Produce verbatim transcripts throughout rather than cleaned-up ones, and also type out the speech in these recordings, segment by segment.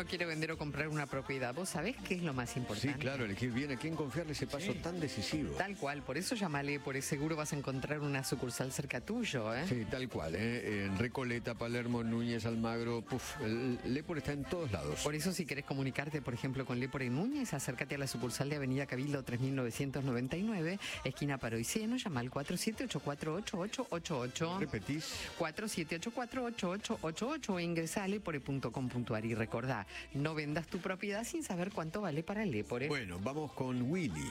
uno quiere vender o comprar una propiedad, ¿vos sabés qué es lo más importante? Sí, claro, elegir bien a quién confiarle ese paso sí. tan decisivo. Tal cual, por eso llámale, por seguro vas a encontrar una sucursal cerca tuyo, ¿eh? Sí, tal cual, ¿eh? En Recoleta, Palermo, Núñez, Almagro, puf, el Lepore está en todos lados. Por eso si querés comunicarte, por ejemplo, con Lepore Núñez, acércate a la sucursal de Avenida Cabildo tres mil novecientos noventa y nueve, esquina Paroiceno, llama al cuatro siete ocho cuatro ocho ocho ocho ocho. ¿Repetís? cuatro siete ocho cuatro ocho ocho ocho ocho o ingresa a lepore punto com punto ar y recordá, no vendas tu propiedad sin saber cuánto vale para Lepore. Bueno, vamos con Willy.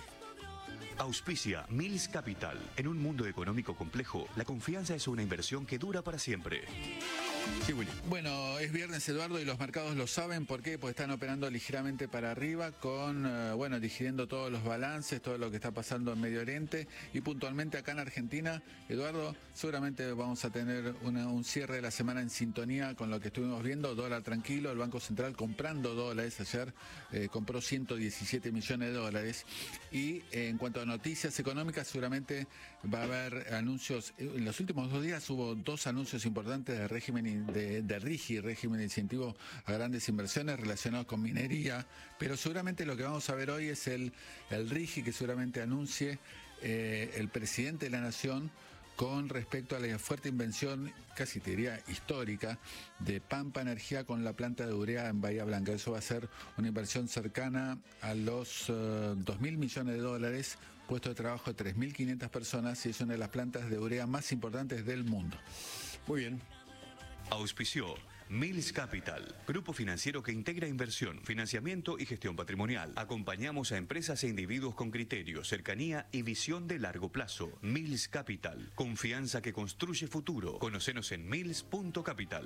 Auspicia Mills Capital. En un mundo económico complejo, la confianza es una inversión que dura para siempre. Sí, Willy. Bueno, es viernes, Eduardo, y los mercados lo saben. ¿Por qué? Porque están operando ligeramente para arriba con, uh, bueno, digiriendo todos los balances, todo lo que está pasando en Medio Oriente. Y puntualmente acá en Argentina, Eduardo, seguramente vamos a tener una, un cierre de la semana en sintonía con lo que estuvimos viendo. Dólar tranquilo, el Banco Central comprando dólares. Ayer eh, compró ciento diecisiete millones de dólares. Y eh, en cuanto a noticias económicas, seguramente va a haber anuncios. En los últimos dos días hubo dos anuncios importantes de régimen de, de RIGI, régimen de incentivo a grandes inversiones relacionados con minería, pero seguramente lo que vamos a ver hoy es el, el RIGI que seguramente anuncie eh, el presidente de la Nación con respecto a la fuerte inversión, casi te diría histórica, de Pampa Energía con la planta de urea en Bahía Blanca. Eso va a ser una inversión cercana a los uh, dos mil millones de dólares, puesto de trabajo de tres mil quinientas personas y es una de las plantas de urea más importantes del mundo. Muy bien. Auspició Mills Capital, grupo financiero que integra inversión, financiamiento y gestión patrimonial. Acompañamos a empresas e individuos con criterio, cercanía y visión de largo plazo. Mills Capital, confianza que construye futuro. Conocenos en mills punto capital.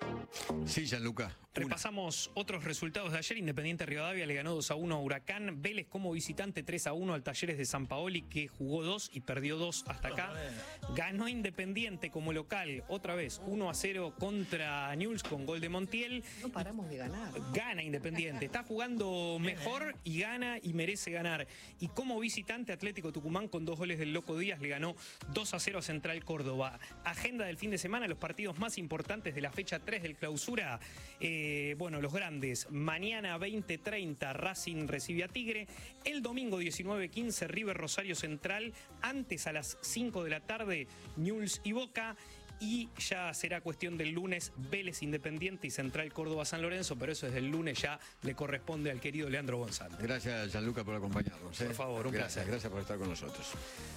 Sí, Gianluca. Repasamos otros resultados de ayer. Independiente Rivadavia le ganó dos a uno a Huracán. Vélez como visitante tres a uno al Talleres de San Paoli, que jugó dos y perdió dos hasta acá. Ganó Independiente como local, otra vez uno a cero contra Newell's con gol de Montiel. No paramos de ganar. Gana Independiente. Está jugando mejor y gana y merece ganar. Y como visitante, Atlético Tucumán con dos goles del Loco Díaz le ganó dos a cero a Central Córdoba. Agenda del fin de semana, los partidos más importantes de la fecha tres del clausura. Eh, bueno, los grandes. Mañana veinte treinta Racing recibe a Tigre. El domingo diecinueve quince River Rosario Central. Antes a las cinco de la tarde Newell's y Boca. Y ya será cuestión del lunes Vélez Independiente y Central Córdoba San Lorenzo, pero eso desde el lunes ya le corresponde al querido Leandro González. Gracias, Gianluca, por acompañarnos. ¿eh? Por favor, un gracias, placer. Gracias por estar con nosotros.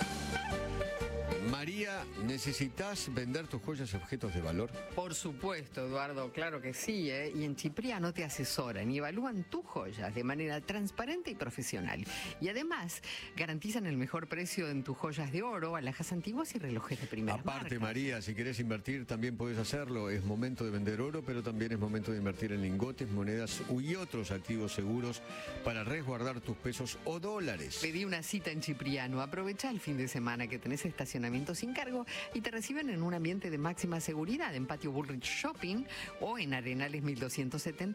María, ¿necesitas vender tus joyas y objetos de valor? Por supuesto, Eduardo, claro que sí, ¿eh? Y en Cipriano te asesoran y evalúan tus joyas de manera transparente y profesional. Y además, garantizan el mejor precio en tus joyas de oro, alhajas antiguas y relojes de primera Aparte, marca. María, si querés invertir, también puedes hacerlo. Es momento de vender oro, pero también es momento de invertir en lingotes, monedas y otros activos seguros para resguardar tus pesos o dólares. Pedí una cita en Cipriano. Aprovecha el fin de semana que tenés estacionamiento sin cargo y te reciben en un ambiente de máxima seguridad en Patio Bullrich Shopping o en Arenales mil doscientos setenta